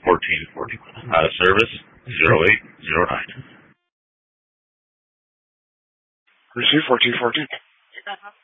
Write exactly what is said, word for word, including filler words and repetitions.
fourteen forty-one. Out of service, zero eight zero nine. Receive fourteen fourteen.